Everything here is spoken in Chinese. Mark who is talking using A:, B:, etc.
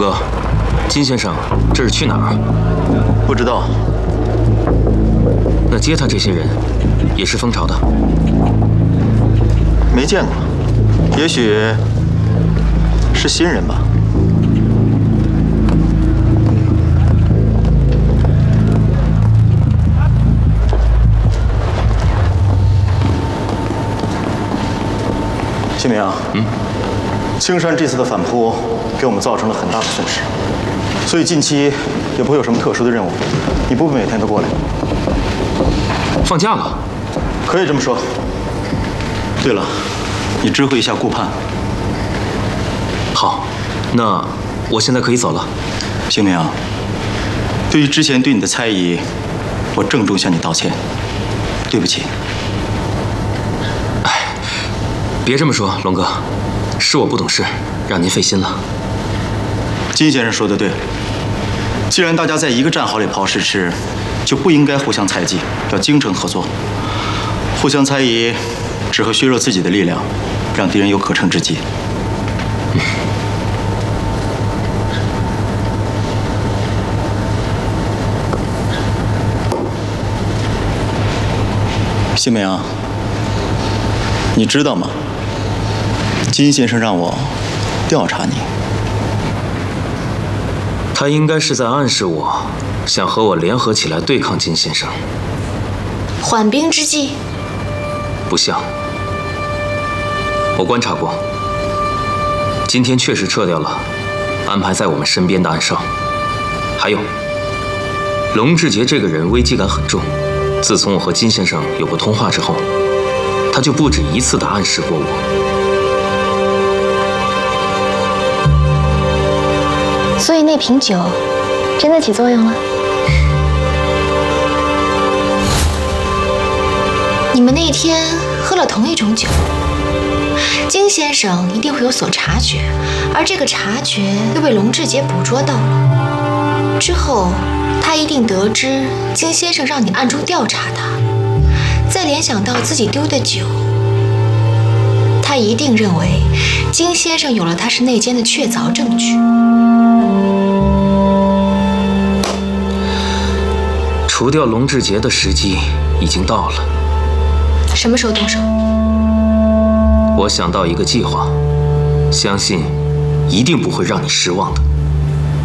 A: 哥，金先生这是去哪儿？
B: 不知道。
A: 那接他这些人也是蜂巢的？
B: 没见过，也许是新人吧。新明，青山这次的反扑给我们造成了很大的损失，所以近期也不会有什么特殊的任务，你不必每天都过来。
A: 放假了？
B: 可以这么说。对了，你知会一下顾盼。
A: 好，那我现在可以走了。
B: 新明，对于之前对你的猜疑，我郑重向你道歉，对不起。
A: 别这么说，龙哥，是我不懂事，让您费心了。
B: 金先生说的对，既然大家在一个战壕里刨试吃，就不应该互相猜忌，要精诚合作。互相猜疑，只会削弱自己的力量，让敌人有可乘之机。新明啊，你知道吗？金先生让我调查你，
A: 他应该是在暗示我，想和我联合起来对抗金先生。
C: 缓兵之计？
A: 不像。我观察过，今天确实撤掉了安排在我们身边的暗哨。还有，龙志杰这个人危机感很重，自从我和金先生有过通话之后，他就不止一次地暗示过我。
C: 所以那瓶酒真的起作用了？你们那天喝了同一种酒，金先生一定会有所察觉，而这个察觉又被龙志杰捕捉到了。之后，他一定得知金先生让你暗中调查他，再联想到自己丢的酒，他一定认为金先生有了他是内奸的确凿证据。
A: 除掉龙志杰的时机已经到了。
C: 什么时候动手？
A: 我想到一个计划，相信一定不会让你失望的。